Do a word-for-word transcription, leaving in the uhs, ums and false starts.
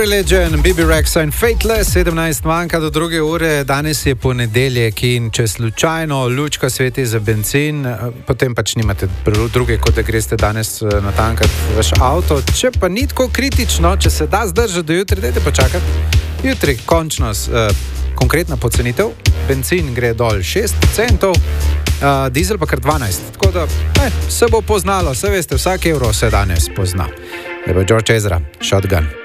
Religion, Bibi Rexa in Fateless, sedemnajst manjka do druge ure, danes je ponedeljek in če slučajno lučka sveti za bencin, potem pač nimate druge, kot da greste danes natankati vaš avto. Če pa ni tako kritično, če se da zdržati do jutri, dajte počakati. Jutri končno uh, konkretna pocenitev, bencin gre dol šest centov, uh, dizel pa kar dvanajst, tako da eh, se bo poznalo, se veste, vsak evro se danes pozna. Je pa George Ezra, Shotgun.